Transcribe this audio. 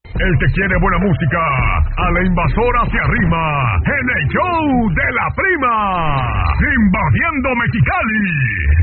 El que quiere buena música, a la invasora se arrima en el show de la prima, Invadiendo Mexicali.